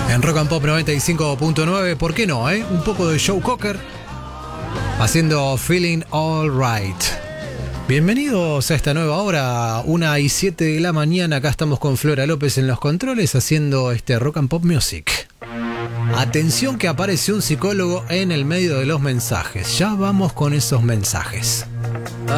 En Rock and Pop 95.9, ¿por qué no, eh? Un poco de Joe Cocker haciendo Feeling All Right. Bienvenidos a esta nueva hora, 1:07 de la mañana. Acá estamos con Flora López en los controles haciendo este Rock and Pop Music. Atención que apareció un psicólogo en el medio de los mensajes. Ya vamos con esos mensajes.